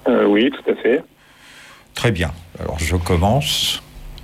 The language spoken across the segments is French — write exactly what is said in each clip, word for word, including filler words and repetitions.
Euh, oui, tout à fait. Très bien. Alors, je commence.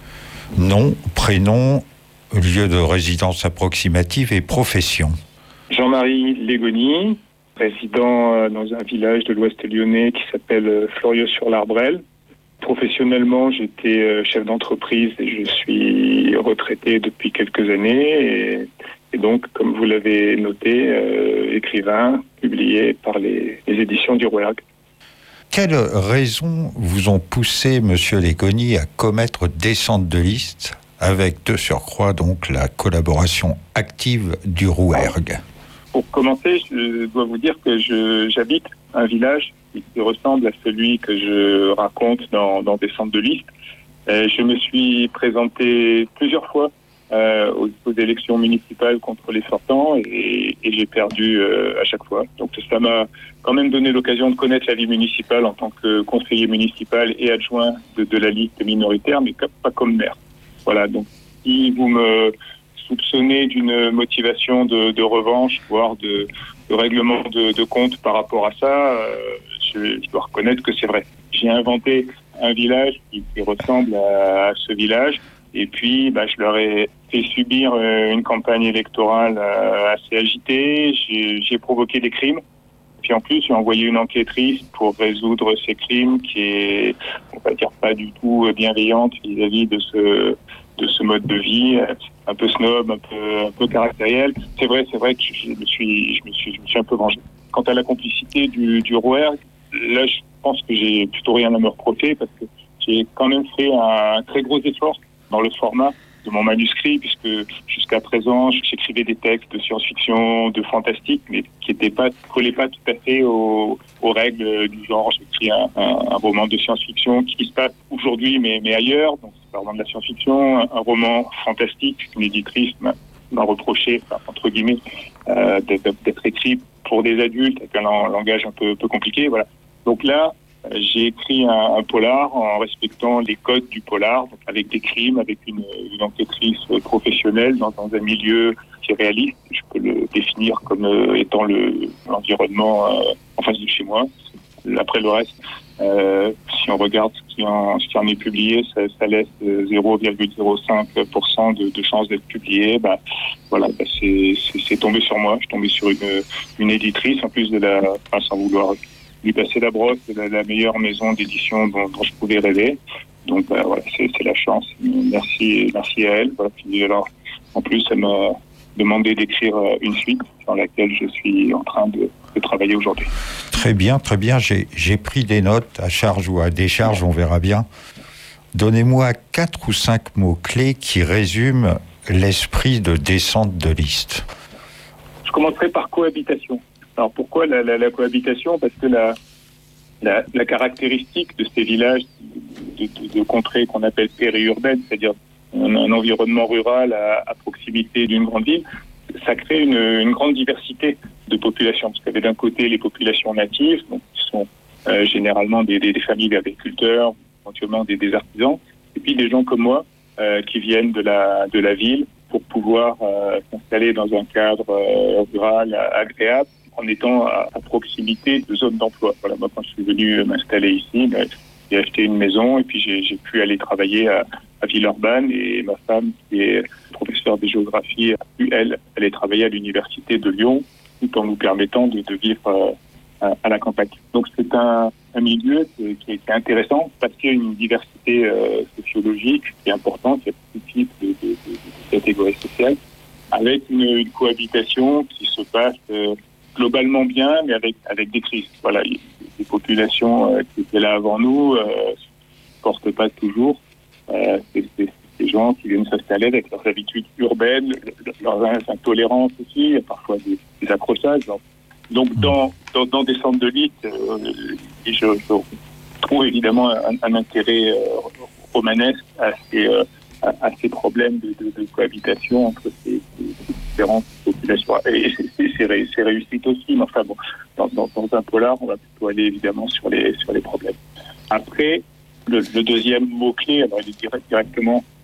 Nom, prénom, lieu de résidence approximative et profession. Jean-Marie Légoni, résident dans un village de l'Ouest lyonnais qui s'appelle Fleurieux-sur-l'Arbrelle. Professionnellement, j'étais chef d'entreprise et je suis retraité depuis quelques années. Et, et donc, comme vous l'avez noté, euh, écrivain, publié par les, les éditions du Rouergue. Quelles raisons vous ont poussé, Monsieur Légoni, à commettre descente de liste, avec de surcroît donc la collaboration active du Rouergue? Pour commencer, je dois vous dire que je, j'habite un village qui ressemble à celui que je raconte dans, dans Descente de liste. Et je me suis présenté plusieurs fois euh, aux, aux élections municipales contre les sortants et, et j'ai perdu euh, à chaque fois. Donc ça m'a quand même donné l'occasion de connaître la vie municipale en tant que conseiller municipal et adjoint de, de la liste minoritaire, mais pas comme maire. Voilà, donc si vous me soupçonnez d'une motivation de, de revanche, voire de, de règlement de, de compte par rapport à ça, euh, je, je dois reconnaître que c'est vrai. J'ai inventé un village qui, qui ressemble à, à ce village, et puis bah, je leur ai fait subir euh, une campagne électorale euh, assez agitée, j'ai, j'ai provoqué des crimes. Puis en plus, j'ai envoyé une enquêtrice pour résoudre ces crimes qui est, on va dire, pas du tout bienveillante vis-à-vis de ce, de ce mode de vie, un peu snob, un peu, un peu caractériel. C'est vrai, c'est vrai que je me suis, je me suis, je me suis un peu vengé. Quant à la complicité du, du Rouergue, là, je pense que j'ai plutôt rien à me reprocher parce que j'ai quand même fait un très gros effort dans le format de mon manuscrit, puisque jusqu'à présent, j'écrivais des textes de science-fiction, de fantastique, mais qui n'étaient pas, collaient pas tout à fait aux, aux règles du genre. J'écris un, un, un roman de science-fiction qui se passe aujourd'hui, mais, mais ailleurs, donc c'est pas vraiment de la science-fiction, un, un roman fantastique. Une éditrice m'a, m'a reproché, enfin, entre guillemets, euh, d'être, d'être écrit pour des adultes, avec un langage un peu, peu compliqué, voilà. Donc là, j'ai écrit un, un polar en respectant les codes du polar, donc avec des crimes, avec une, une enquêtrice professionnelle dans, dans un milieu qui est réaliste. Je peux le définir comme euh, étant le, l'environnement euh, en face de chez moi. Après le reste, euh, si on regarde ce qui en, ce qui en est publié, ça, ça laisse zéro virgule zéro cinq pour cent de, de chances d'être publié. Bah, voilà, bah c'est, c'est, c'est tombé sur moi. Je suis tombé sur une, une éditrice, en plus de la, enfin, sans vouloir lui passer la brosse, c'est la, la meilleure maison d'édition dont, dont je pouvais rêver. Donc bah, voilà, c'est, c'est la chance. Merci, merci à elle. Voilà. Puis alors, en plus, elle m'a demandé d'écrire une suite sur laquelle je suis en train de, de travailler aujourd'hui. Très bien, très bien. J'ai, j'ai pris des notes à charge ou à décharge, on verra bien. Donnez-moi quatre ou cinq mots-clés qui résument l'esprit de descente de liste. Je commencerai par cohabitation. Alors pourquoi la, la, la cohabitation ? Parce que la, la, la caractéristique de ces villages de, de, de contrées qu'on appelle périurbaines, c'est-à-dire un, un environnement rural à, à proximité d'une grande ville, ça crée une, une grande diversité de populations. Parce qu'il y avait d'un côté les populations natives, donc, qui sont euh, généralement des, des, des familles d'agriculteurs, éventuellement des, des artisans, et puis des gens comme moi euh, qui viennent de la, de la ville pour pouvoir euh, s'installer dans un cadre euh, rural agréable, en étant à, à proximité de zones d'emploi. Voilà, moi, quand je suis venu m'installer ici, ben, j'ai acheté une maison et puis j'ai, j'ai pu aller travailler à, à Villeurbanne, et ma femme, qui est professeure de géographie, a pu, elle, aller travailler à l'université de Lyon, tout en nous permettant de, de vivre euh, à, à la campagne. Donc c'est un, un milieu qui est, qui est intéressant parce qu'il y a une diversité euh, sociologique qui est importante, il y a tout type de, de, de, de catégories sociales, avec une, une cohabitation qui se passe euh, globalement bien, mais avec avec des crises. Voilà, les populations euh, qui étaient là avant nous euh, ne portent pas toujours. Euh, c'est, c'est, c'est des gens qui viennent s'installer avec leurs habitudes urbaines, leurs intolérances aussi, il y a parfois des, des accrochages. Donc dans dans, dans des centres de liste, euh, je, je trouve évidemment un, un intérêt euh, romanesque à ces euh, à, à ces problèmes de, de, de cohabitation entre ces, ces différentes populations. Et c'est, c'est, c'est, ré, c'est réussite aussi, mais enfin bon, dans, dans, dans un polar, on va plutôt aller évidemment sur les, sur les problèmes. Après, le, le deuxième mot-clé, alors il est direct, directement